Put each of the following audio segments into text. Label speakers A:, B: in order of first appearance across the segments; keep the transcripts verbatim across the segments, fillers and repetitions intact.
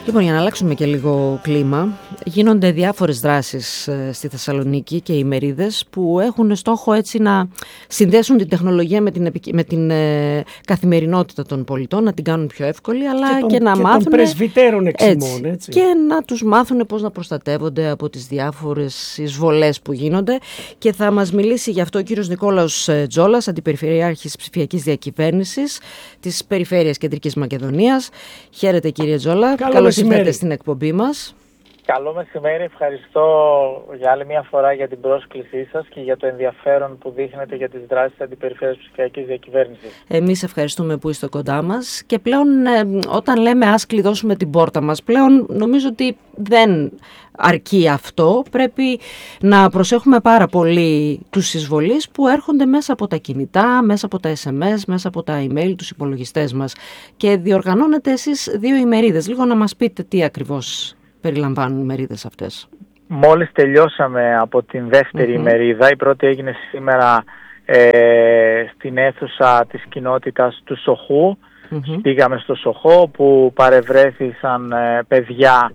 A: Λοιπόν, για να αλλάξουμε και λίγο κλίμα, γίνονται διάφορες δράσεις ε, στη Θεσσαλονίκη και ημερίδες που έχουν στόχο έτσι να συνδέσουν την τεχνολογία με την, με την ε, καθημερινότητα των πολιτών, να την κάνουν πιο εύκολη, αλλά και, τον, και να
B: και
A: μάθουν.
B: Των πρεσβυτέρων εξημών, έτσι,
A: έτσι. Και να τους μάθουν πώς να προστατεύονται από τις διάφορες εισβολές που γίνονται. Και θα μας μιλήσει γι' αυτό ο κύριος Νικόλαος Τζόλας, Αντιπεριφερειάρχης Ψηφιακής Διακυβέρνησης της Περιφέρειας Κεντρικής Μακεδονίας. Χαίρετε, κύριε Τζόλα. Καλώς ήρθατε στην εκπομπή μας.
C: Καλό μεσημέρι. Ευχαριστώ για άλλη μια φορά για την πρόσκλησή σας και για το ενδιαφέρον που δείχνετε για τις δράσεις της Αντιπεριφέρειας Ψηφιακής Διακυβέρνησης.
A: Εμείς ευχαριστούμε που είστε κοντά μας και πλέον ε, όταν λέμε ας κλειδώσουμε την πόρτα μας, πλέον νομίζω ότι δεν αρκεί αυτό. Πρέπει να προσέχουμε πάρα πολύ τους εισβολείς που έρχονται μέσα από τα κινητά, μέσα από τα ες εμ ες, μέσα από τα email, τους υπολογιστές μας. Και διοργανώνετε εσείς δύο ημερίδες. Λίγο να μας πείτε τι ακριβώς περιλαμβάνουν οι ημερίδες αυτές.
C: Μόλις τελειώσαμε από την δεύτερη mm-hmm. ημερίδα. Η πρώτη έγινε σήμερα ε, στην αίθουσα της κοινότητας του Σοχού. Mm-hmm. Πήγαμε στο Σοχό που παρευρέθησαν ε, παιδιά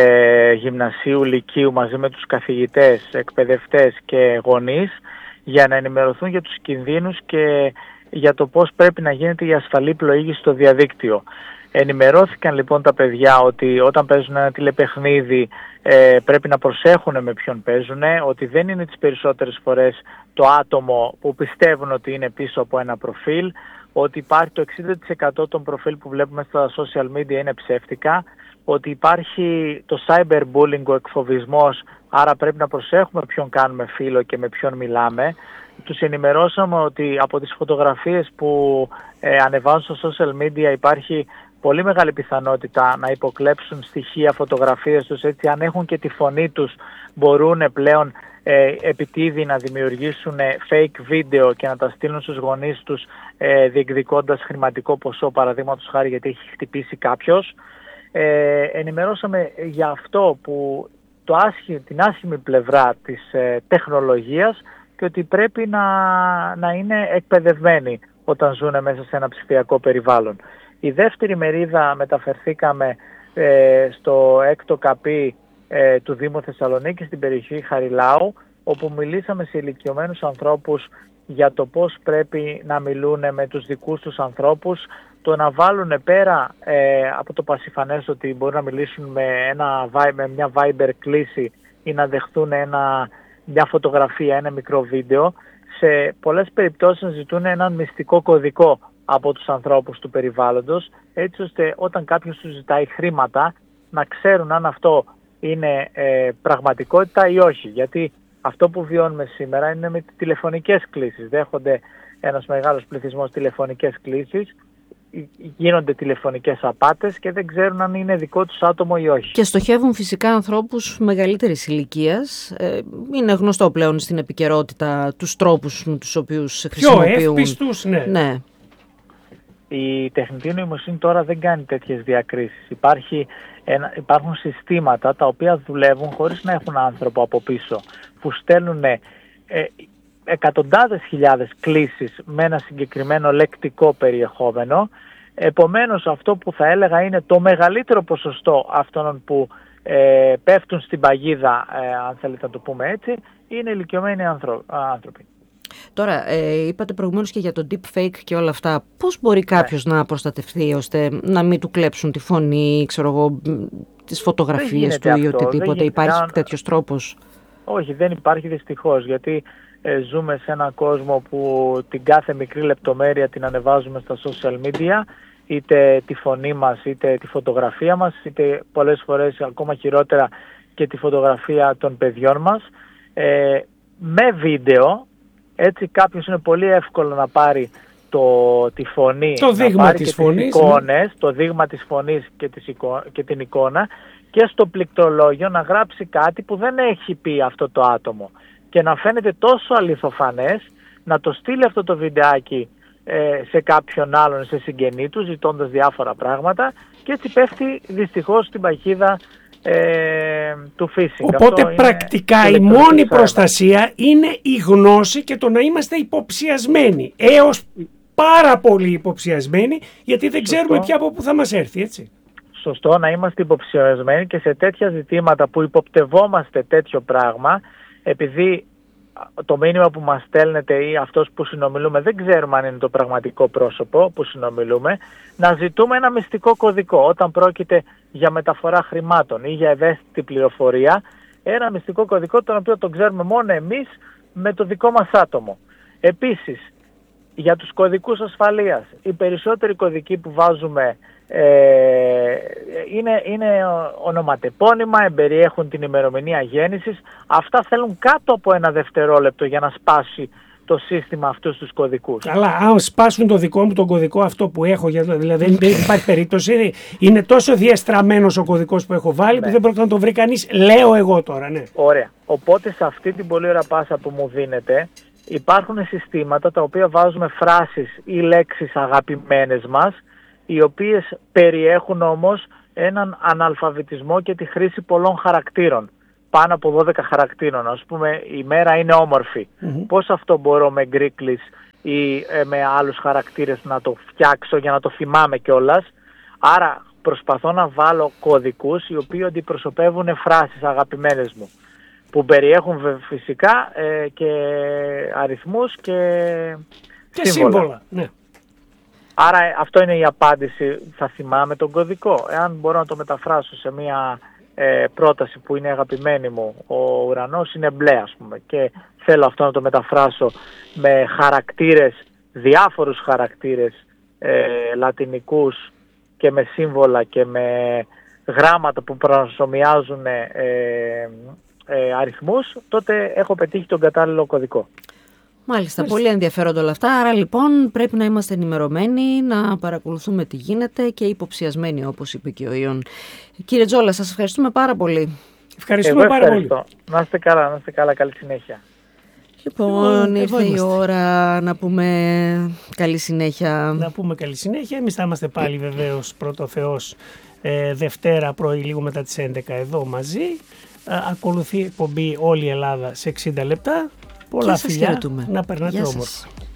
C: ε, γυμνασίου, λυκείου μαζί με τους καθηγητές, εκπαιδευτές και γονείς για να ενημερωθούν για τους κινδύνους και για το πώς πρέπει να γίνεται η ασφαλή πλοήγηση στο διαδίκτυο. Ενημερώθηκαν λοιπόν τα παιδιά ότι όταν παίζουν ένα τηλεπαιχνίδι ε, πρέπει να προσέχουν με ποιον παίζουν, ότι δεν είναι τις περισσότερες φορές το άτομο που πιστεύουν ότι είναι πίσω από ένα προφίλ, ότι υπάρχει το εξήντα τοις εκατό των προφίλ που βλέπουμε στα social media είναι ψεύτικα, ότι υπάρχει το cyberbullying, ο εκφοβισμός, άρα πρέπει να προσέχουμε ποιον κάνουμε φίλο και με ποιον μιλάμε. Τους ενημερώσαμε ότι από τις φωτογραφίες που ε, ανεβάζουν στο social media υπάρχει πολύ μεγάλη πιθανότητα να υποκλέψουν στοιχεία, φωτογραφίες τους, έτσι αν έχουν και τη φωνή τους μπορούν πλέον ε, επιτίδοι να δημιουργήσουν fake βίντεο και να τα στείλουν στους γονείς τους ε, διεκδικώντας χρηματικό ποσό, παραδείγματος χάρη γιατί έχει χτυπήσει κάποιος. Ε, ενημερώσαμε για αυτό που το άσχη, την άσχημη πλευρά της ε, τεχνολογίας και ότι πρέπει να, να είναι εκπαιδευμένοι όταν ζουν μέσα σε ένα ψηφιακό περιβάλλον. Η δεύτερη μερίδα μεταφερθήκαμε ε, στο έκτο καπί ε, του Δήμου Θεσσαλονίκη στην περιοχή Χαριλάου, όπου μιλήσαμε σε ηλικιωμένους ανθρώπους για το πώς πρέπει να μιλούν με τους δικούς τους ανθρώπους, το να βάλουν πέρα ε, από το πασιφανές ότι μπορούν να μιλήσουν με, ένα, με μια Viber κλίση ή να δεχθούν ένα, μια φωτογραφία, ένα μικρό βίντεο. Σε πολλές περιπτώσεις ζητούν έναν μυστικό κωδικό από τους ανθρώπους του περιβάλλοντος, έτσι ώστε όταν κάποιος τους ζητάει χρήματα να ξέρουν αν αυτό είναι ε, πραγματικότητα ή όχι. Γιατί αυτό που βιώνουμε σήμερα είναι με τις τηλεφωνικές κλήσεις. Δέχονται ένας μεγάλος πληθυσμός τηλεφωνικές κλήσεις, γίνονται τηλεφωνικές απάτες και δεν ξέρουν αν είναι δικό τους άτομο ή όχι.
A: Και στοχεύουν φυσικά ανθρώπους μεγαλύτερης ηλικίας. Ε, είναι γνωστό πλέον στην επικαιρότητα τους τρόπους με τους οποίους χρησιμοποιούν.
B: Πιο εύπιστους, ναι.
A: ναι.
C: Η τεχνητή νοημοσύνη τώρα δεν κάνει τέτοιες διακρίσεις. Υπάρχει ένα, υπάρχουν συστήματα τα οποία δουλεύουν χωρίς να έχουν άνθρωπο από πίσω, που στέλνουν ε, εκατοντάδες χιλιάδες κλήσεις με ένα συγκεκριμένο λεκτικό περιεχόμενο. Επομένως αυτό που θα έλεγα είναι το μεγαλύτερο ποσοστό αυτών που ε, πέφτουν στην παγίδα, ε, αν θέλετε να το πούμε έτσι, είναι ηλικιωμένοι άνθρωποι.
A: Τώρα, ε, είπατε προηγουμένως και για το deepfake και όλα αυτά. Πώς μπορεί κάποιος ναι. να προστατευτεί ώστε να μην του κλέψουν τη φωνή, ξέρω εγώ, τις φωτογραφίες του ή οτιδήποτε? Υπάρχει αν... τέτοιος τρόπος?
C: Όχι, δεν υπάρχει δυστυχώς, γιατί ε, ζούμε σε έναν κόσμο που την κάθε μικρή λεπτομέρεια την ανεβάζουμε στα social media, είτε τη φωνή μας, είτε τη φωτογραφία μας, είτε πολλές φορές ακόμα χειρότερα και τη φωτογραφία των παιδιών μας, ε, με βίντεο. Έτσι κάποιος είναι πολύ εύκολο να πάρει το, τη φωνή,
B: το δείγμα
C: να πάρει
B: της
C: και
B: φωνής,
C: τις εικόνες, ναι. το δείγμα της φωνής και, της εικο... και την εικόνα και στο πληκτρολόγιο να γράψει κάτι που δεν έχει πει αυτό το άτομο και να φαίνεται τόσο αληθοφανές, να το στείλει αυτό το βιντεάκι ε, σε κάποιον άλλον, σε συγγενή του, ζητώντας διάφορα πράγματα και έτσι πέφτει δυστυχώς στην παγίδα Ε, του phishing.
B: Οπότε αυτό πρακτικά η μόνη προστασία είναι η γνώση και το να είμαστε υποψιασμένοι, έως πάρα πολύ υποψιασμένοι, γιατί δεν
C: Σωστό.
B: ξέρουμε πια από πού θα μας έρθει, έτσι.
C: σωστό να είμαστε υποψιασμένοι και σε τέτοια ζητήματα που υποπτευόμαστε τέτοιο πράγμα, επειδή το μήνυμα που μας στέλνετε ή αυτός που συνομιλούμε δεν ξέρουμε αν είναι το πραγματικό πρόσωπο που συνομιλούμε, να ζητούμε ένα μυστικό κωδικό όταν πρόκειται για μεταφορά χρημάτων ή για ευαίσθητη πληροφορία, ένα μυστικό κωδικό τον οποίο τον ξέρουμε μόνο εμείς με το δικό μας άτομο. Επίσης, για τους κωδικούς ασφαλείας, οι περισσότεροι κωδικοί που βάζουμε ε, είναι, είναι ονοματεπώνυμα, εμπεριέχουν την ημερομηνία γέννησης. Αυτά θέλουν κάτω από ένα δευτερόλεπτο για να σπάσει το σύστημα αυτούς τους κωδικούς.
B: Αλλά αν σπάσουν το δικό μου τον κωδικό αυτό που έχω, δηλαδή δεν υπάρχει περίπτωση, είναι τόσο διεστραμμένος ο κωδικός που έχω βάλει, ναι, που δεν πρόκειται να το βρει κανείς, λέω εγώ τώρα, ναι.
C: Ωραία. Οπότε σε αυτή την πολύ ωραία πάσα που μου δίνετε, υπάρχουν συστήματα τα οποία βάζουμε φράσεις ή λέξεις αγαπημένες μας, οι οποίες περιέχουν όμως έναν αναλφαβητισμό και τη χρήση πολλών χαρακτήρων. Πάνω από δώδεκα χαρακτήρων. Ας πούμε, η μέρα είναι όμορφη. Mm-hmm. Πώς αυτό μπορώ με γκρίκλις ή ε, με άλλους χαρακτήρες να το φτιάξω για να το θυμάμαι κιόλας. Άρα προσπαθώ να βάλω κωδικούς οι οποίοι αντιπροσωπεύουν φράσεις αγαπημένες μου, που περιέχουν φυσικά ε, και αριθμούς και,
B: και σύμβολα. σύμβολα. Ναι.
C: Άρα αυτό είναι η απάντηση, θα θυμάμαι τον κωδικό. Εάν μπορώ να το μεταφράσω σε μια ε, πρόταση που είναι αγαπημένη μου, ο ουρανός είναι μπλε ας πούμε, και θέλω αυτό να το μεταφράσω με χαρακτήρες, διάφορους χαρακτήρες ε, λατινικούς και με σύμβολα και με γράμματα που προσωμιάζουν ε, ε, αριθμούς, τότε έχω πετύχει τον κατάλληλο κωδικό.
A: Μάλιστα, πολύ ενδιαφέροντα όλα αυτά. Άρα λοιπόν πρέπει να είμαστε ενημερωμένοι, να παρακολουθούμε τι γίνεται και υποψιασμένοι, όπως είπε και ο Ιων. Κύριε Τζόλα, σας ευχαριστούμε πάρα πολύ.
B: Ευχαριστούμε
C: Εγώ
B: πάρα πολύ.
C: Να είστε καλά, να είστε καλά, καλή συνέχεια.
A: Λοιπόν, ήρθε η ώρα να πούμε καλή συνέχεια.
B: Να πούμε καλή συνέχεια. Εμείς θα είμαστε πάλι βεβαίως πρώτο Θεός ε, Δευτέρα πρωί λίγο μετά τις έντεκα εδώ μαζί. Ε, ακολουθεί εκπομπή Όλη η Ελλάδα σε εξήντα λεπτά. Πολλά φιλιά, να περνάτε όμορφα.